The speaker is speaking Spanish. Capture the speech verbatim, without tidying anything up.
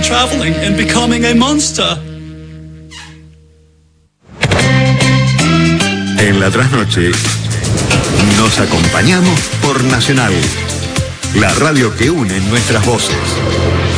traveling and becoming a monster. En la trasnoche nos acompañamos por Nacional, la radio que une nuestras voces.